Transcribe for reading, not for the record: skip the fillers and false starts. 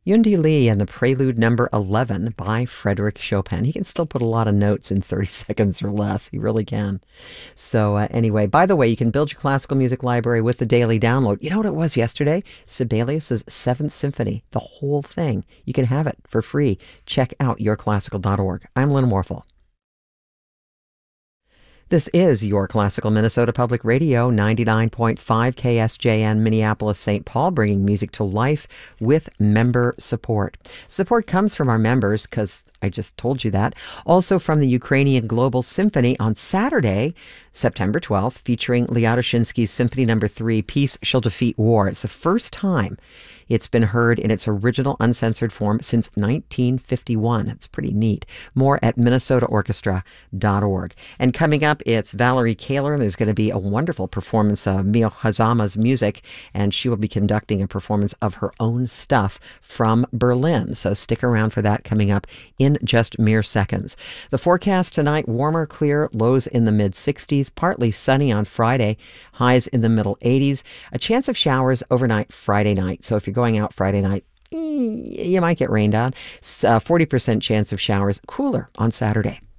Yundi Lee and the Prelude number 11 by Frédéric Chopin. He can still put a lot of notes in 30 seconds or less. He really can. So anyway, by the way, you can build your classical music library with the daily download. You know what it was yesterday? Sibelius's 7th Symphony, the whole thing. You can have it for free. Check out yourclassical.org. I'm Lynn Morphle. This is Your Classical Minnesota Public Radio, 99.5 KSJN, Minneapolis, St. Paul, bringing music to life with member support. Support comes from our members, because I just told you that. Also from the Ukrainian Global Symphony on Saturday, September 12th, featuring Lyadoshinsky's Symphony No. 3, Peace Shall Defeat War. It's the first time it's been heard in its original uncensored form since 1951. It's pretty neat. More at minnesotaorchestra.org. And coming up, it's Valerie Kaler. There's going to be a wonderful performance of Mio Hazama's music, and she will be conducting a performance of her own stuff from Berlin. So stick around for that coming up in just mere seconds. The forecast tonight, warmer, clear, lows in the mid-60s, partly sunny on Friday, highs in the middle 80s, a chance of showers overnight Friday night. So if you're going out Friday night, you might get rained on. 40% chance of showers, cooler on Saturday.